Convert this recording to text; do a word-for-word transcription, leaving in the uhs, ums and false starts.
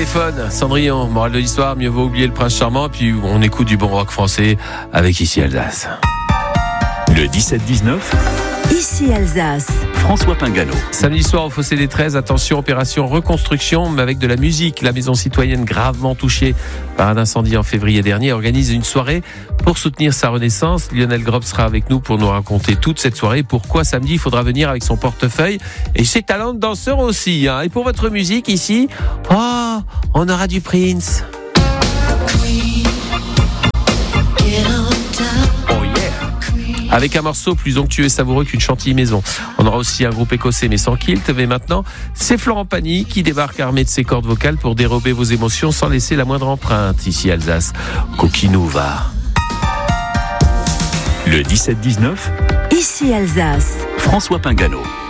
téléphone, Cendrillon, morale de l'histoire, mieux vaut oublier le prince charmant, puis on écoute du bon rock français avec Ici Alsace. Le dix-sept dix-neuf, Ici Alsace. François Pingano. Samedi soir au Fossé des treize, attention, opération reconstruction, mais avec de la musique. La maison citoyenne, gravement touchée par un incendie en février dernier, organise une soirée pour soutenir sa renaissance. Lionel Grob sera avec nous pour nous raconter toute cette soirée. Pourquoi samedi, il faudra venir avec son portefeuille et ses talents de danseur aussi. Hein. Et pour votre musique ici, oh, on aura du Prince. Avec un morceau plus onctueux et savoureux qu'une chantilly maison. On aura aussi un groupe écossais mais sans kilt. Mais maintenant, c'est Florent Pagny qui débarque armé de ses cordes vocales pour dérober vos émotions sans laisser la moindre empreinte. Ici Alsace, Coquinouva. Le dix-sept dix-neuf, Ici Alsace. François Pingano.